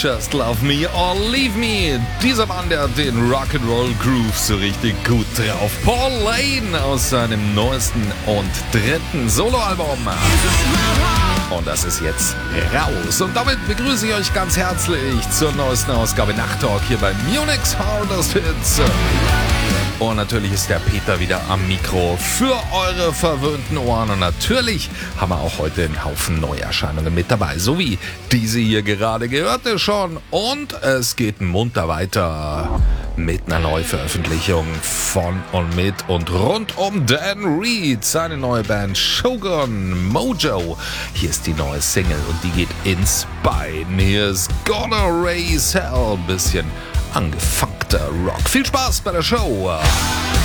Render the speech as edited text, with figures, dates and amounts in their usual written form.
Just Love Me or Leave Me. Dieser Mann, der hat den Rock'n'Roll Groove so richtig gut drauf. Paul Lane aus seinem neuesten und dritten Soloalbum. Und das ist jetzt raus. Und damit begrüße ich euch ganz herzlich zur neuesten Ausgabe Nachttalk hier bei Munich's Hardest Hits. Und natürlich ist der Peter wieder am Mikro für eure verwöhnten Ohren. Und natürlich haben wir auch heute einen Haufen Neuerscheinungen mit dabei. So wie diese hier gerade gehörte schon. Und es geht munter weiter mit einer Neuveröffentlichung von und mit und rund um Dan Reed. Seine neue Band Shogun Mojo. Hier ist die neue Single und die geht ins Bein. Hier ist Gonna Raise Hell. Ein bisschen angefunkter Rock. Viel Spaß bei der Show.